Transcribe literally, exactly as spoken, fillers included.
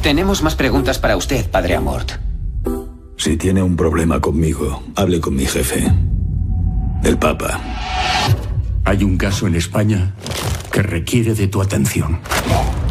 Tenemos más preguntas para usted, padre Amort. Si tiene un problema conmigo, hable con mi jefe, el Papa. Hay un caso en España que requiere de tu atención.